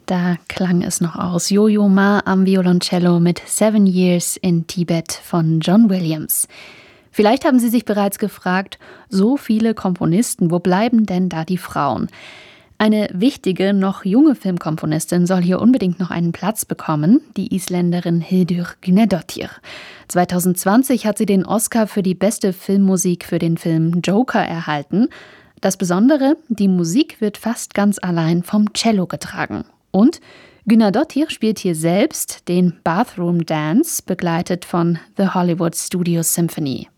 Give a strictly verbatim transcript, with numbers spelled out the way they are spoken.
Da klang es noch aus. Yo-Yo Ma am Violoncello mit Seven Years in Tibet von John Williams. Vielleicht haben Sie sich bereits gefragt, so viele Komponisten, wo bleiben denn da die Frauen? Eine wichtige, noch junge Filmkomponistin soll hier unbedingt noch einen Platz bekommen, die Isländerin Hildur Guðnadóttir. zwanzig zwanzig hat sie den Oscar für die beste Filmmusik für den Film Joker erhalten. Das Besondere, die Musik wird fast ganz allein vom Cello getragen. Und Guðnadóttir spielt hier selbst den Bathroom Dance, begleitet von The Hollywood Studio Symphony.